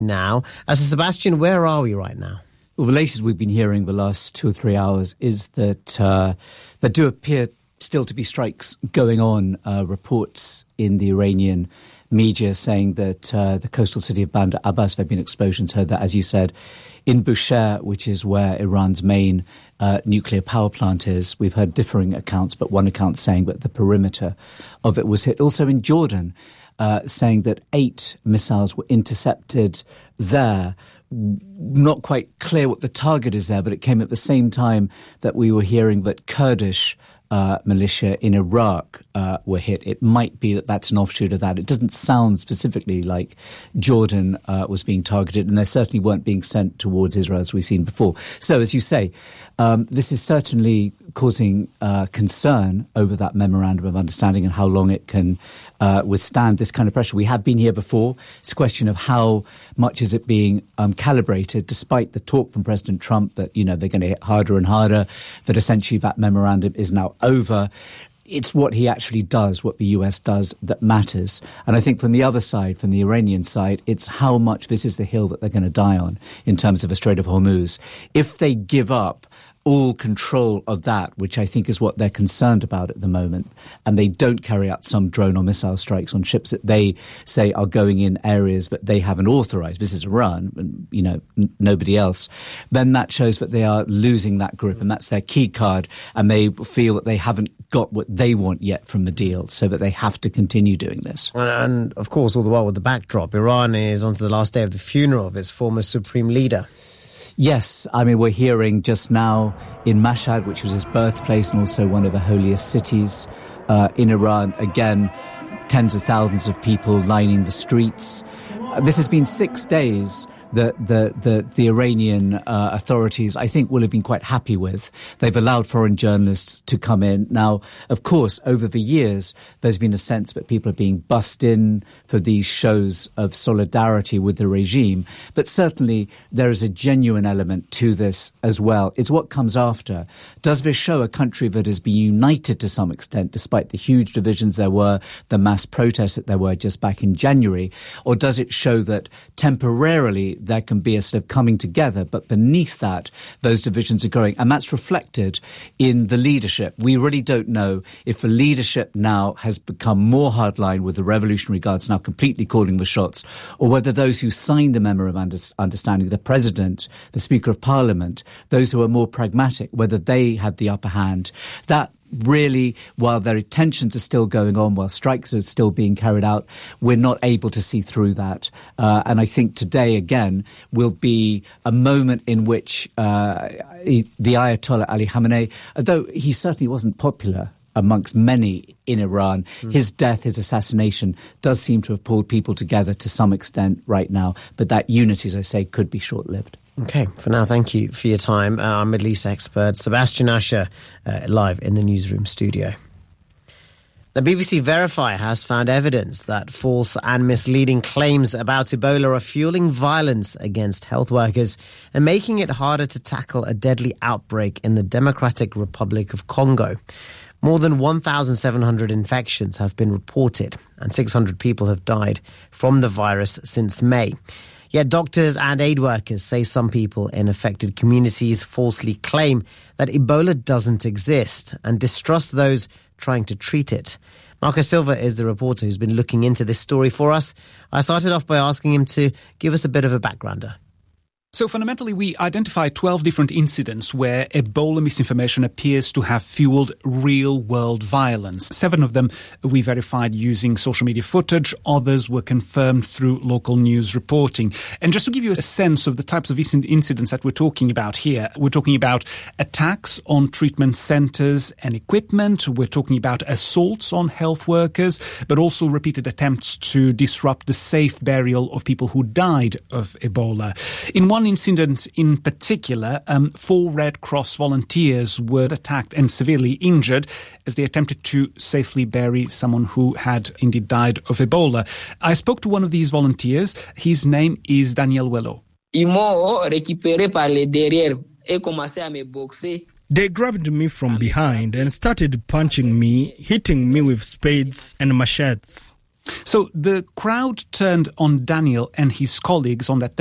now. So Sebastian, where are we right now? Well, the latest we've been hearing the last 2 or 3 hours is that there do appear still to be strikes going on. Reports in the Iranian media saying that the coastal city of Bandar Abbas, there have been explosions, heard that, as you said. In Bushehr, which is where Iran's main nuclear power plant is, we've heard differing accounts, but one account saying that the perimeter of it was hit. Also in Jordan, saying that 8 missiles were intercepted there. Not quite clear what the target is there, but it came at the same time that we were hearing that Kurdish militia in Iraq were hit. It might be that that's an offshoot of that. It doesn't sound specifically like Jordan was being targeted, and they certainly weren't being sent towards Israel as we've seen before. So, as you say, this is certainly causing concern over that memorandum of understanding and how long it can withstand this kind of pressure. We have been here before. It's a question of how much is it being calibrated, despite the talk from President Trump that, you know, they're going to hit harder and harder, that essentially that memorandum is now over. It's what he actually does, what the US does, that matters. And I think from the other side, from the Iranian side, it's how much this is the hill that they're going to die on in terms of the Strait of Hormuz. If they give up all control of that, which I think is what they're concerned about at the moment, and they don't carry out some drone or missile strikes on ships that they say are going in areas that they haven't authorized, this is Iran, and, you know, nobody else, then that shows that they are losing that grip, and that's their key card, and they feel that they haven't got what they want yet from the deal, so that they have to continue doing this. And of course, all the while with the backdrop, Iran is on to the last day of the funeral of its former supreme leader. Yes, I mean, we're hearing just now in Mashhad, which was his birthplace and also one of the holiest cities in Iran, again, tens of thousands of people lining the streets. This has been 6 days that the Iranian authorities, I think, will have been quite happy with. They've allowed foreign journalists to come in. Now, of course, over the years, there's been a sense that people are being bussed in for these shows of solidarity with the regime. But certainly, there is a genuine element to this as well. It's what comes after. Does this show a country that has been united to some extent, despite the huge divisions there were, the mass protests that there were just back in January? Or does it show that temporarily there can be a sort of coming together, but beneath that, those divisions are growing? And that's reflected in the leadership. We really don't know if the leadership now has become more hardline with the Revolutionary Guards now completely calling the shots, or whether those who signed the memorandum of understanding, the President, the Speaker of Parliament, those who are more pragmatic, whether they had the upper hand. That really, while their tensions are still going on, while strikes are still being carried out, we're not able to see through that. And I think today, again, will be a moment in which the Ayatollah Ali Khamenei, although he certainly wasn't popular amongst many in Iran, his death, his assassination, does seem to have pulled people together to some extent right now. But that unity, as I say, could be short-lived. Okay, for now, thank you for your time. Our Middle East expert, Sebastian Asher, live in the newsroom studio. The BBC Verify has found evidence that false and misleading claims about Ebola are fueling violence against health workers and making it harder to tackle a deadly outbreak in the Democratic Republic of Congo. More than 1,700 infections have been reported and 600 people have died from the virus since May. Yet doctors and aid workers say some people in affected communities falsely claim that Ebola doesn't exist and distrust those trying to treat it. Marco Silva is the reporter who's been looking into this story for us. I started off by asking him to give us a bit of a backgrounder. So fundamentally, we identified 12 different incidents where Ebola misinformation appears to have fueled real-world violence. 7 of them we verified using social media footage. Others were confirmed through local news reporting. And just to give you a sense of the types of incidents that we're talking about here, we're talking about attacks on treatment centers and equipment. We're talking about assaults on health workers, but also repeated attempts to disrupt the safe burial of people who died of Ebola. In one incident in particular, 4 Red Cross volunteers were attacked and severely injured as they attempted to safely bury someone who had indeed died of Ebola. I spoke to one of these volunteers. His name is Daniel Wello. They grabbed me from behind and started punching me, hitting me with spades and machetes. So the crowd turned on Daniel and his colleagues on that